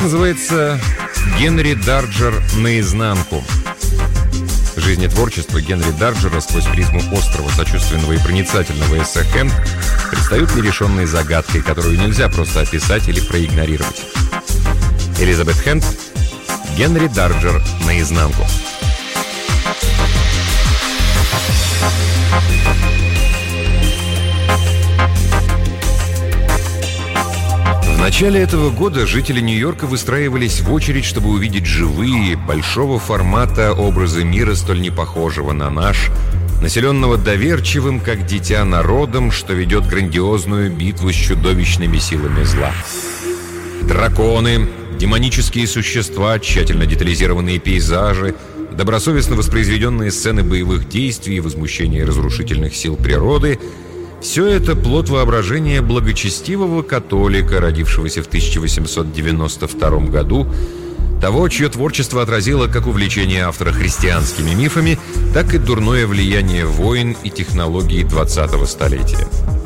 Называется «Генри Дарджер наизнанку». Жизнь и творчество Генри Дарджера сквозь призму острого, сочувственного и проницательного эссе «Хэнд» предстают нерешенной загадкой, которую нельзя просто описать или проигнорировать. Элизабет Хэнд, «Генри Дарджер наизнанку». В начале этого года жители Нью-Йорка выстраивались в очередь, чтобы увидеть живые, большого формата образы мира, столь непохожего на наш, населенного доверчивым, как дитя, народом, что ведет грандиозную битву с чудовищными силами зла. Драконы, демонические существа, тщательно детализированные пейзажи, добросовестно воспроизведенные сцены боевых действий и возмущения разрушительных сил природы — все это плод воображения благочестивого католика, родившегося в 1892 году, того, чье творчество отразило как увлечение автора христианскими мифами, так и дурное влияние войн и технологий 20-го столетия.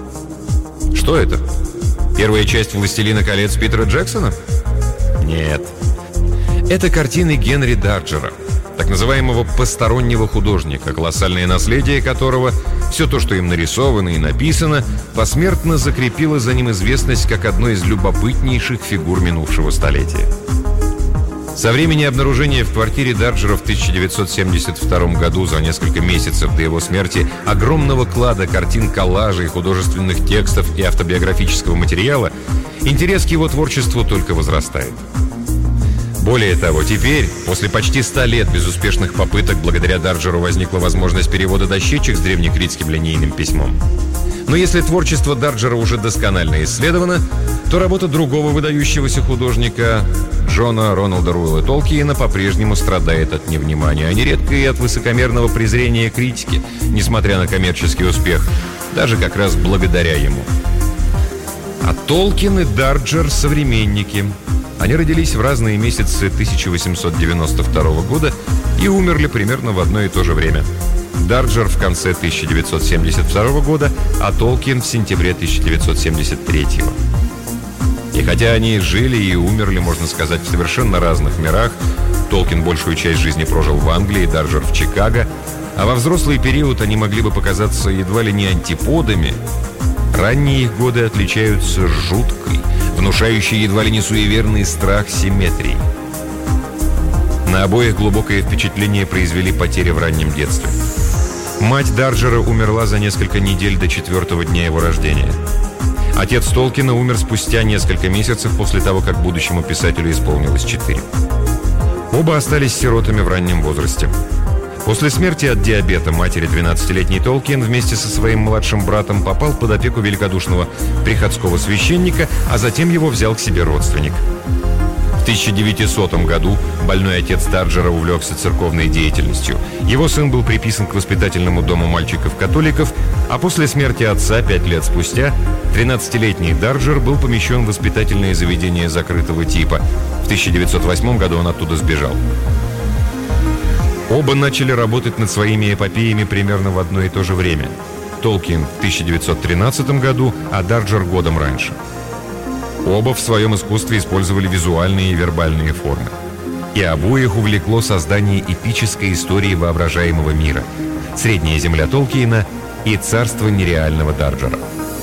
Что это? Первая часть «Властелина колец» Питера Джексона? Нет. Это картины Генри Дарджера, так называемого постороннего художника, колоссальное наследие которого, все то, что им нарисовано и написано, посмертно закрепило за ним известность как одной из любопытнейших фигур минувшего столетия. Со времени обнаружения в квартире Дарджера в 1972 году, за несколько месяцев до его смерти, огромного клада картин, коллажей, художественных текстов и автобиографического материала, интерес к его творчеству только возрастает. Более того, теперь, после почти 100 лет безуспешных попыток, благодаря Дарджеру возникла возможность перевода дощечек с древнекритским линейным письмом. Но если творчество Дарджера уже досконально исследовано, то работа другого выдающегося художника, Джона Роналда Руэлла Толкиена, по-прежнему страдает от невнимания, а нередко и от высокомерного презрения критики, несмотря на коммерческий успех, даже как раз благодаря ему. А Толкин и Дарджер — современники. Они родились в разные месяцы 1892 года и умерли примерно в одно и то же время. Дарджер в конце 1972 года, а Толкин в сентябре 1973. И хотя они жили и умерли, можно сказать, в совершенно разных мирах, Толкин большую часть жизни прожил в Англии, Дарджер в Чикаго, а во взрослый период они могли бы показаться едва ли не антиподами, ранние их годы отличаются жуткой, внушающей едва ли не суеверный страх симметрией. На обоих глубокое впечатление произвели потери в раннем детстве. Мать Дарджера умерла за несколько недель до 4-го дня его рождения. Отец Толкина умер спустя несколько месяцев после того, как будущему писателю исполнилось 4. Оба остались сиротами в раннем возрасте. После смерти от диабета матери 12-летний Толкин вместе со своим младшим братом попал под опеку великодушного приходского священника, а затем его взял к себе родственник. В 1900 году больной отец Дарджера увлекся церковной деятельностью. Его сын был приписан к воспитательному дому мальчиков-католиков, а после смерти отца 5 лет спустя 13-летний Дарджер был помещен в воспитательное заведение закрытого типа. В 1908 году он оттуда сбежал. Оба начали работать над своими эпопеями примерно в одно и то же время. Толкин в 1913 году, а Дарджер годом раньше. Оба в своем искусстве использовали визуальные и вербальные формы. И обоих увлекло создание эпической истории воображаемого мира, «Средняя земля» Толкиена и «Царство нереального» Дарджера.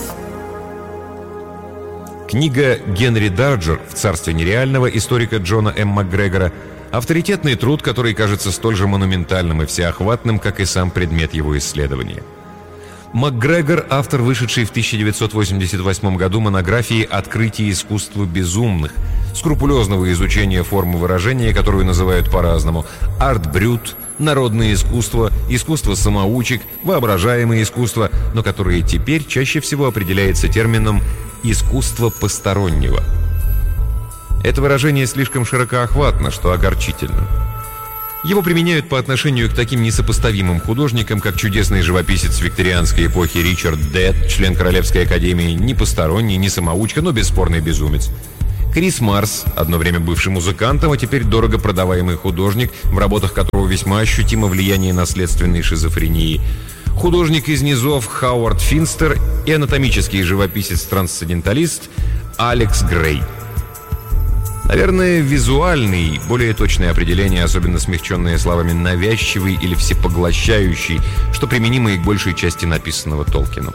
Книга «Генри Дарджер. В царстве нереального» историка Джона М. Макгрегора — авторитетный труд, который кажется столь же монументальным и всеохватным, как и сам предмет его исследования. Макгрегор — автор, вышедшей в 1988 году монографии «Открытие искусства безумных», скрупулезного изучения формы выражения, которую называют по-разному: арт-брют, народное искусство, искусство самоучек, воображаемое искусство, но которое теперь чаще всего определяется термином «искусство постороннего». Это выражение слишком широкоохватно, что огорчительно. Его применяют по отношению к таким несопоставимым художникам, как чудесный живописец викторианской эпохи Ричард Дед, член Королевской академии, не посторонний, не самоучка, но бесспорный безумец. Крис Марс, одно время бывший музыкантом, а теперь дорого продаваемый художник, в работах которого весьма ощутимо влияние наследственной шизофрении. Художник из низов Хауард Финстер и анатомический живописец-трансценденталист Алекс Грей. Наверное, визуальный, более точное определение, особенно смягченное словами «навязчивый» или «всепоглощающий», что применимо и к большей части написанного Толкином.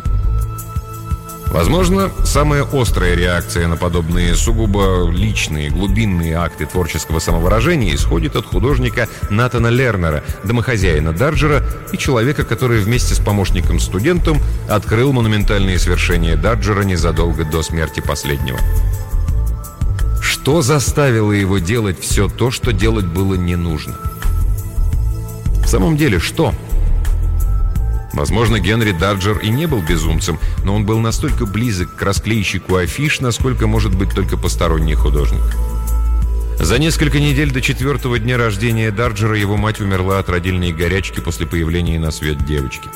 Возможно, самая острая реакция на подобные сугубо личные, глубинные акты творческого самовыражения исходит от художника Натана Лернера, домохозяина Дарджера и человека, который вместе с помощником-студентом открыл монументальные свершения Дарджера незадолго до смерти последнего. Что заставило его делать все то, что делать было не нужно? В самом деле, что? Возможно, Генри Дарджер и не был безумцем, но он был настолько близок к расклейщику афиш, насколько может быть только посторонний художник. За несколько недель до 4-го дня рождения Дарджера его мать умерла от родильной горячки после появления на свет девочки.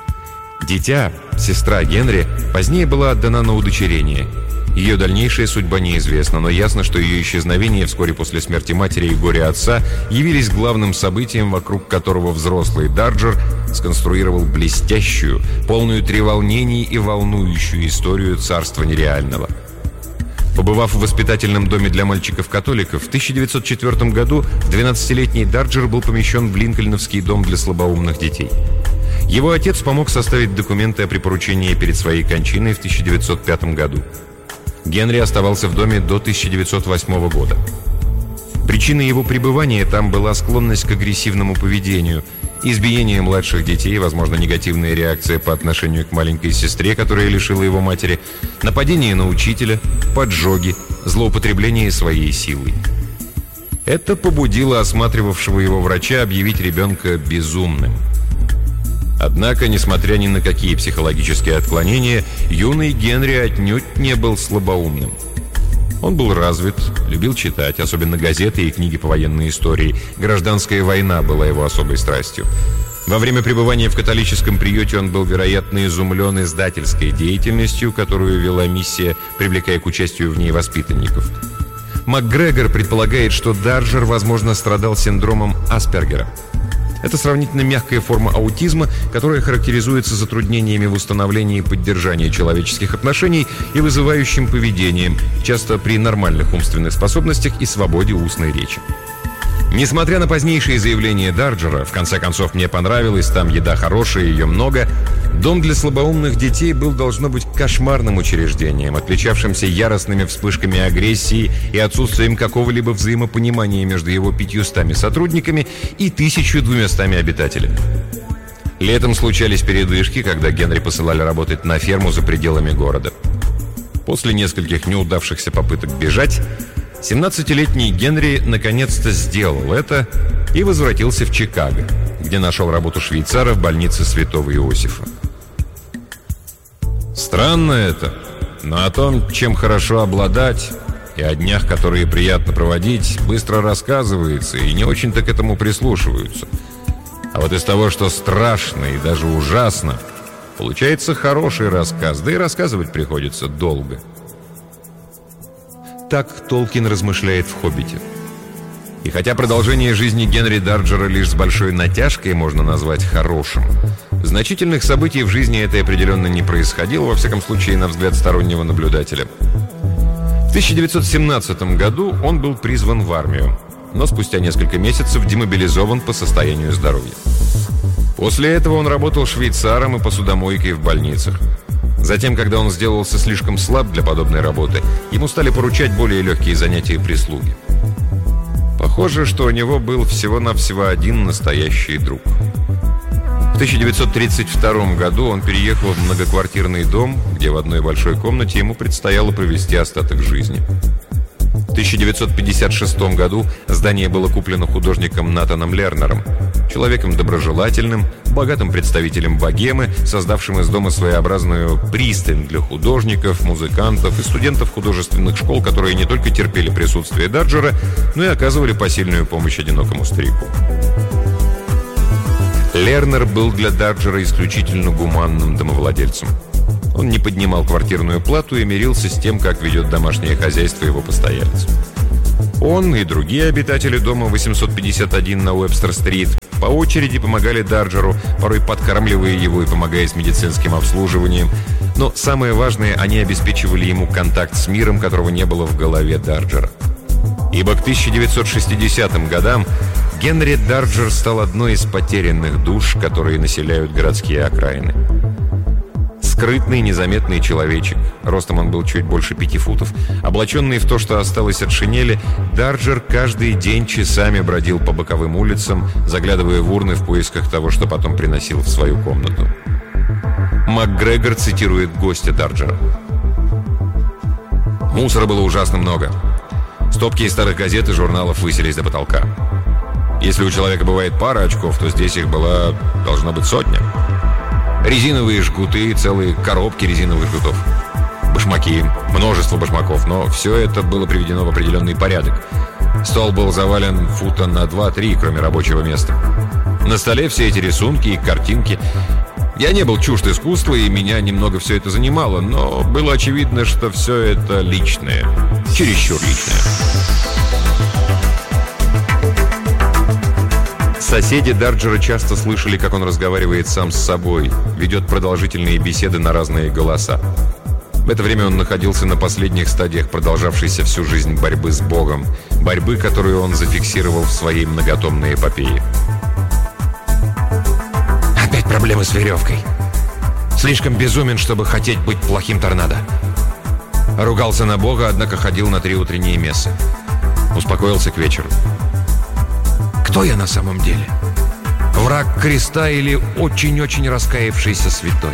Дитя, сестра Генри, позднее была отдана на удочерение. Ее дальнейшая судьба неизвестна, но ясно, что ее исчезновение вскоре после смерти матери и горя отца явились главным событием, вокруг которого взрослый Дарджер сконструировал блестящую, полную треволнений и волнующую историю царства нереального. Побывав в воспитательном доме для мальчиков-католиков, в 1904 году 12-летний Дарджер был помещен в Линкольновский дом для слабоумных детей. Его отец помог составить документы о припоручении перед своей кончиной в 1905 году. Генри оставался в доме до 1908 года. Причиной его пребывания там была склонность к агрессивному поведению, избиение младших детей, возможно, негативная реакция по отношению к маленькой сестре, которая лишила его матери, нападение на учителя, поджоги, злоупотребление своей силой. Это побудило осматривавшего его врача объявить ребенка безумным. Однако, несмотря ни на какие психологические отклонения, юный Генри отнюдь не был слабоумным. Он был развит, любил читать, особенно газеты и книги по военной истории. Гражданская война была его особой страстью. Во время пребывания в католическом приюте он был, вероятно, изумлен издательской деятельностью, которую вела миссия, привлекая к участию в ней воспитанников. МакГрегор предполагает, что Дарджер, возможно, страдал синдромом Аспергера. Это сравнительно мягкая форма аутизма, которая характеризуется затруднениями в установлении и поддержании человеческих отношений и вызывающим поведением, часто при нормальных умственных способностях и свободе устной речи. Несмотря на позднейшие заявления Дарджера, в конце концов, мне понравилось, там еда хорошая, ее много, дом для слабоумных детей был, должно быть, кошмарным учреждением, отличавшимся яростными вспышками агрессии и отсутствием какого-либо взаимопонимания между его 500 сотрудниками и 1200 обитателями. Летом случались передышки, когда Генри посылали работать на ферму за пределами города. После нескольких неудавшихся попыток бежать, 17-летний Генри наконец-то сделал это и возвратился в Чикаго, где нашел работу швейцара в больнице Святого Иосифа. Странно это, но о том, чем хорошо обладать, и о днях, которые приятно проводить, быстро рассказывается, и не очень-то к этому прислушиваются. А вот из того, что страшно и даже ужасно, получается хороший рассказ, да и рассказывать приходится долго. Так Толкин размышляет в «Хоббите». И хотя продолжение жизни Генри Дарджера лишь с большой натяжкой можно назвать хорошим, значительных событий в жизни это определенно не происходило, во всяком случае, на взгляд стороннего наблюдателя. В 1917 году он был призван в армию, но спустя несколько месяцев демобилизован по состоянию здоровья. После этого он работал швейцаром и посудомойкой в больницах. Затем, когда он сделался слишком слаб для подобной работы, ему стали поручать более легкие занятия прислуги. Похоже, что у него был всего-навсего один настоящий друг. В 1932 году он переехал в многоквартирный дом, где в одной большой комнате ему предстояло провести остаток жизни. В 1956 году здание было куплено художником Натаном Лернером, человеком доброжелательным, богатым представителем богемы, создавшим из дома своеобразную пристань для художников, музыкантов и студентов художественных школ, которые не только терпели присутствие Дарджера, но и оказывали посильную помощь одинокому старику. Лернер был для Дарджера исключительно гуманным домовладельцем. Он не поднимал квартирную плату и мирился с тем, как ведет домашнее хозяйство его постоялец. Он и другие обитатели дома 851 на Уэбстер-стрит по очереди помогали Дарджеру, порой подкармливая его и помогая с медицинским обслуживанием. Но самое важное, они обеспечивали ему контакт с миром, которого не было в голове Дарджера. Ибо к 1960 годам Генри Дарджер стал одной из потерянных душ, которые населяют городские окраины. Скрытный, незаметный человечек, ростом он был чуть больше 5 футов, облаченный в то, что осталось от шинели, Дарджер каждый день часами бродил по боковым улицам, заглядывая в урны в поисках того, что потом приносил в свою комнату. МакГрегор цитирует гостя Дарджера. «Мусора было ужасно много. Стопки из старых газет и журналов высились до потолка. Если у человека бывает пара очков, то здесь их должна быть сотня. Резиновые жгуты, целые коробки резиновых жгутов. Башмаки, множество башмаков, но все это было приведено в определенный порядок. Стол был завален фута на 2-3, кроме рабочего места. На столе все эти рисунки и картинки. Я не был чужд искусства, и меня немного все это занимало, но было очевидно, что все это личное, чересчур личное». Соседи Дарджера часто слышали, как он разговаривает сам с собой, ведет продолжительные беседы на разные голоса. В это время он находился на последних стадиях продолжавшейся всю жизнь борьбы с Богом, борьбы, которую он зафиксировал в своей многотомной эпопее. «Опять проблемы с веревкой. Слишком безумен, чтобы хотеть быть плохим торнадо. Ругался на Бога, однако ходил на 3 утренние мессы. Успокоился к вечеру. Кто я на самом деле? Враг креста или очень-очень раскаявшийся святой?»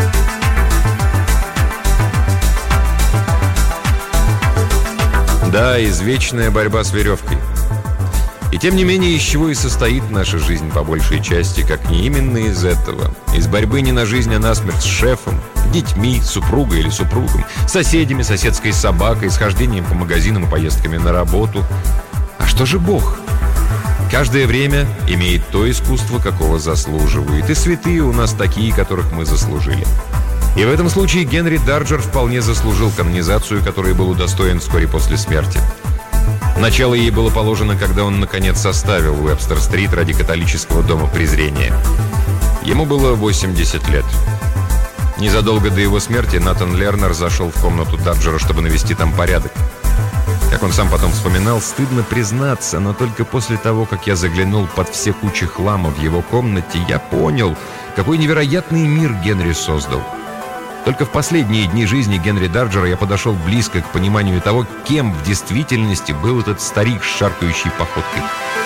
Да, извечная борьба с веревкой. И тем не менее, из чего и состоит наша жизнь по большей части, как не именно из этого. Из борьбы не на жизнь, а на смерть с шефом, детьми, супругой или супругом, соседями, соседской собакой, схождением по магазинам и поездками на работу. А что же Бог? Каждое время имеет то искусство, какого заслуживает. И святые у нас такие, которых мы заслужили. И в этом случае Генри Дарджер вполне заслужил канонизацию, которой был удостоен вскоре после смерти. Начало ей было положено, когда он, наконец, оставил Уэбстер-стрит ради католического дома презрения. Ему было 80 лет. Незадолго до его смерти Натан Лернер зашел в комнату Дарджера, чтобы навести там порядок. Как он сам потом вспоминал, стыдно признаться, но только после того, как я заглянул под все кучи хлама в его комнате, я понял, какой невероятный мир Генри создал. Только в последние дни жизни Генри Дарджера я подошел близко к пониманию того, кем в действительности был этот старик с шаркающей походкой.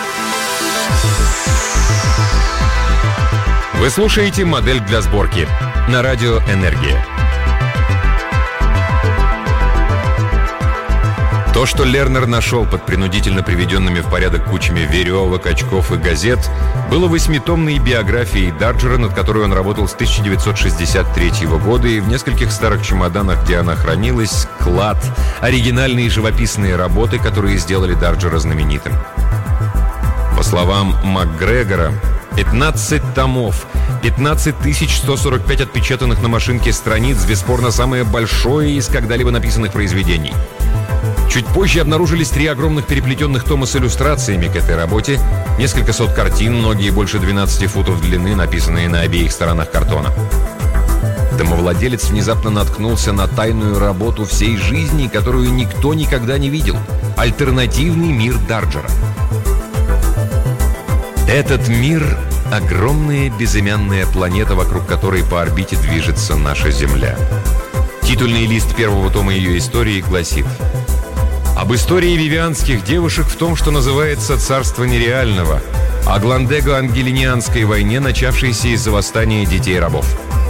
Вы слушаете «Модель для сборки» на радио «Энергия». То, что Лернер нашел под принудительно приведенными в порядок кучами веревок, очков и газет, было 8-томной биографией Дарджера, над которой он работал с 1963 года, и в нескольких старых чемоданах, где она хранилась, клад, оригинальные живописные работы, которые сделали Дарджера знаменитым. По словам МакГрегора, 15 томов, 15 145 отпечатанных на машинке страниц, бесспорно самое большое из когда-либо написанных произведений. Чуть позже обнаружились 3 огромных переплетенных тома с иллюстрациями к этой работе, несколько сот картин, многие больше 12 футов длины, написанные на обеих сторонах картона. Домовладелец внезапно наткнулся на тайную работу всей жизни, которую никто никогда не видел. Альтернативный мир Дарджера. Этот мир — огромная безымянная планета, вокруг которой по орбите движется наша Земля. Титульный лист первого тома ее истории гласит: об истории вивианских девушек в том, что называется «Царство нереального», о Гландего-Ангелинианской войне, начавшейся из-за восстания детей-рабов.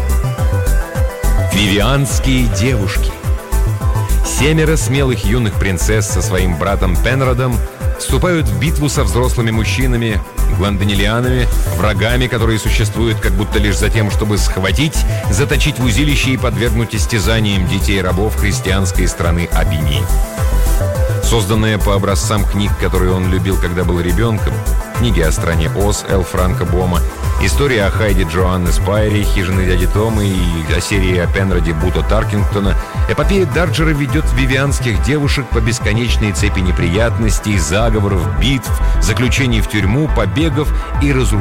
Вивианские девушки. 7 смелых юных принцесс со своим братом Пенродом вступают в битву со взрослыми мужчинами, гланденилианами, врагами, которые существуют как будто лишь за тем, чтобы схватить, заточить в узилище и подвергнуть истязаниям детей-рабов христианской страны Абини. Созданная по образцам книг, которые он любил, когда был ребенком, книги о стране Оз Л. Франка Бома, история о Хайде Джоанны Спайри, хижины дяди Тома и о серии о Пенроде Бута Таркингтона, эпопея Дарджера ведет вивианских девушек по бесконечной цепи неприятностей, заговоров, битв, заключений в тюрьму, побегов и разрушений.